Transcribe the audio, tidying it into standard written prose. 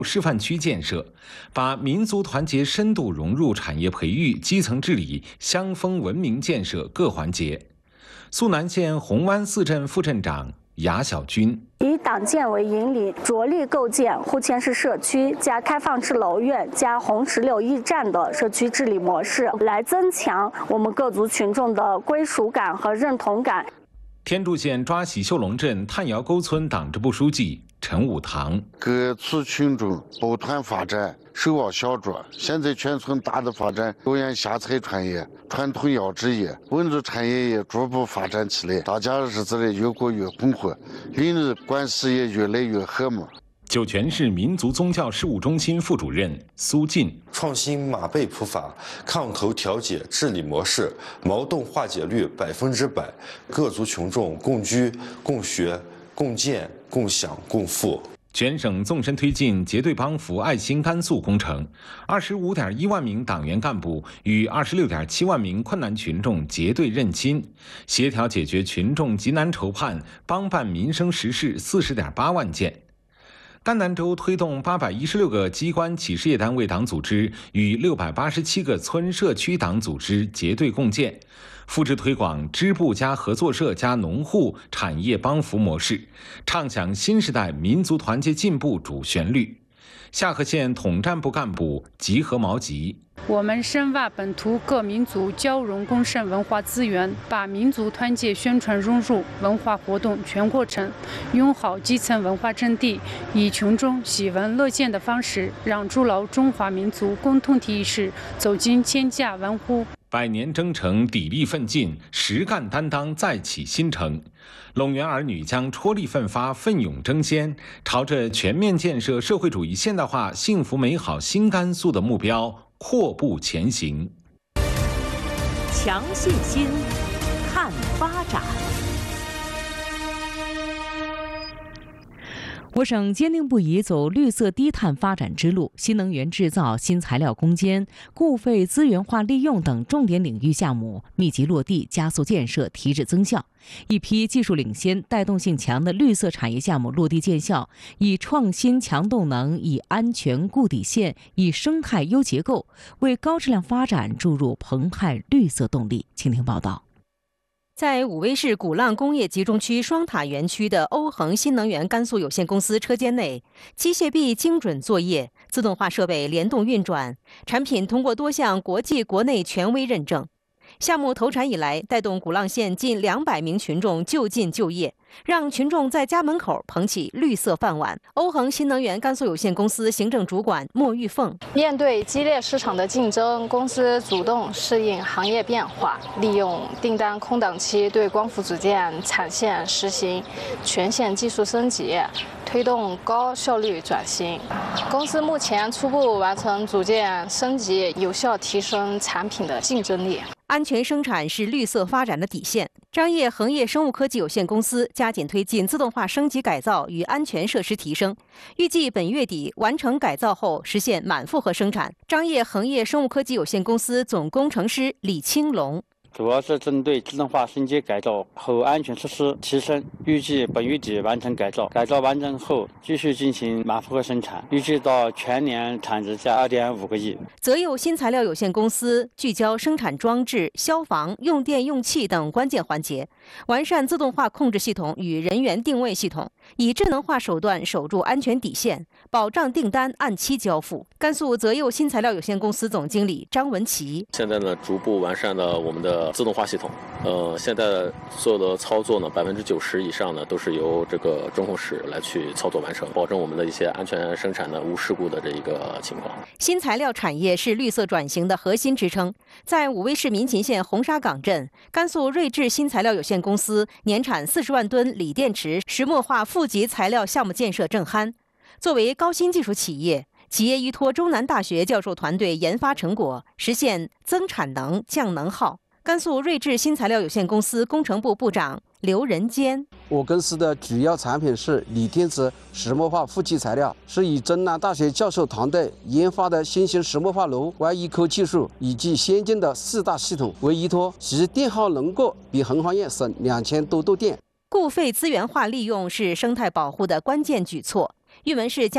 示范区建设，把民族团结深度融入产业培育、基层治理、乡风文明建设各环节。肃南县红湾4镇副镇长雅小军以党建为引领，着力构建户前式社区加开放式楼院加红石榴驿站的社区治理模式，来增强我们各族群众的归属感和认同感。 天柱县抓喜秀龙镇炭窑沟村党支部书记陈武堂， 各族群众抱团发展，守望相助。现在全村大的发展，表演下菜传业、传统药制业、文足产业也逐步发展起来，大家日子里越过越红火，邻里关系也越来越和睦。 酒泉市民族宗教事务中心副主任苏进， 创新马背普法、炕头调解治理模式，矛盾化解率100%，各族群众共居、共学、共建、共享、共富。 全省纵深推进结对帮扶爱心甘肃工程，25.1万名党员干部与26.7万名困难群众结对认亲，协调解决群众急难愁盼，帮办民生实事40.8万件。甘南州推动816个机关企事业单位党组织与687个村社区党组织结对共建，复制推广支部加合作社加农户产业帮扶模式，唱响新时代民族团结进步主旋律。下河县统战部干部集合毛集， 我们深挖本土各民族交融共生文化资源，把民族团结宣传融入文化活动全过程，用好基层文化阵地，以群众喜闻乐见的方式，让筑牢中华民族共同体意识走进千家万户。 百年征程砥砺奋进，实干担当再起新程。陇源儿女将踔厉奋发，奋勇争先，朝着全面建设社会主义现代化幸福美好新甘肃的目标阔步前行。 强信心，看发展。我省坚定不移走绿色低碳发展之路，新能源制造、新材料攻坚、固废资源化利用等重点领域项目密集落地，加速建设，提质增效。一批技术领先、带动性强的绿色产业项目落地见效，以创新强动能，以安全固底线，以生态优结构，为高质量发展注入澎湃绿色动力。请听报道。在武威市鼓浪工业集中区双塔园区的欧恒新能源甘肃有限公司车间内，机械臂精准作业，自动化设备联动运转，产品通过多项国际国内权威认证。项目投产以来，带动鼓浪县近200名群众就近就业，让群众在家门口捧起绿色饭碗。欧恒新能源甘肃有限公司行政主管莫玉凤， 面对激烈市场的竞争，公司主动适应行业变化，利用订单空档期对光伏组件产线实行全线技术升级，推动高效率转型。公司目前初步完成组件升级，有效提升产品的竞争力。 安全生产是绿色发展的底线。张掖恒业生物科技有限公司加紧推进自动化升级改造与安全设施提升，预计本月底完成改造后实现满负荷生产。张掖恒业生物科技有限公司总工程师李青龙。 主要是针对自动化升级改造后安全设施提升，预计本月底完成改造。改造完成后，继续进行满负荷生产，预计到全年产值加2.5个亿。 泽佑新材料有限公司聚焦生产装置、消防、用电用气等关键环节，完善自动化控制系统与人员定位系统，以智能化手段守住安全底线，保障订单按期交付。甘肃泽佑新材料有限公司总经理张文琪： 现在呢，逐步完善了我们的自动化系统。现在所有的操作呢，90%以上呢都是由这个中控室来去操作完成，保证我们的一些安全生产的无事故的这一个情况。 新材料产业是绿色转型的核心支撑。在武威市民勤县红沙岗镇，甘肃睿智新材料有限公司年产40万吨锂电池石墨化负极材料项目建设正酣。作为高新技术企业，企业依托中南大学教授团队研发成果，实现增产能、降能耗。甘肃睿智新材料有限公司工程部部长刘仁坚： 我公司的主要产品是锂电池石墨化负极材料，是以中南大学教授团队研发的新型石墨化炉为依扣技术以及先进的4大系统为依托，其电耗能够比恒行业省2000多度电。 固废资源化利用是生态保护的关键举措。玉门市